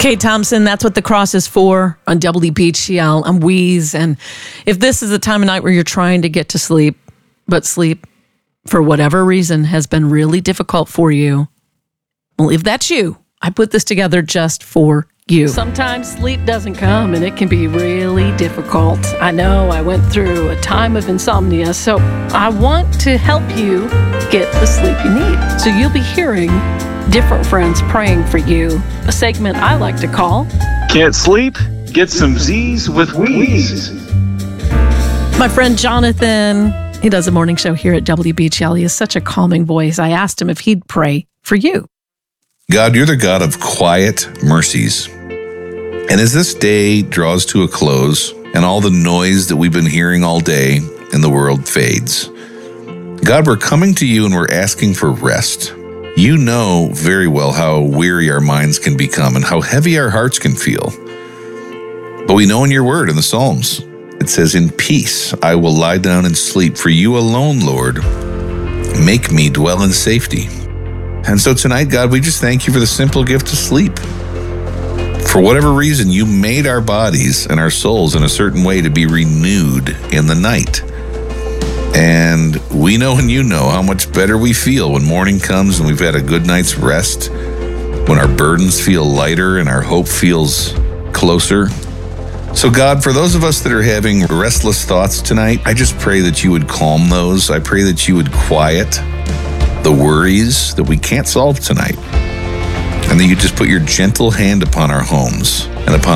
Kate Thompson, that's what the cross is for on WBCL. I'm Wheeze. And if this is the time of night where you're trying to get to sleep, but sleep, for whatever reason, has been really difficult for you, well, if that's you, I put this together just for you. Sometimes sleep doesn't come and it can be really difficult. I know I went through a time of insomnia, so I want to help you get the sleep you need. So you'll be hearing different friends praying for you, a segment I like to call Can't Sleep? Get some Z's with Wheeze. My friend Jonathan, he does a morning show here at WBCL. He has such a calming voice. I asked him if he'd pray for you. God, you're the God of quiet mercies. And as this day draws to a close and all the noise that we've been hearing all day in the world fades, God, we're coming to you and we're asking for rest. You know very well how weary our minds can become and how heavy our hearts can feel. But we know in your word, in the Psalms, it says, "In peace I will lie down and sleep, for you alone, Lord, make me dwell in safety." And so tonight, God, we just thank you for the simple gift of sleep. For whatever reason, you made our bodies and our souls in a certain way to be renewed in the night. And we know and you know how much better we feel when morning comes and we've had a good night's rest, when our burdens feel lighter and our hope feels closer. So God, for those of us that are having restless thoughts tonight, I just pray that you would calm those. I pray that you would quiet the worries that we can't solve tonight, and that you just put your gentle hand upon our homes and upon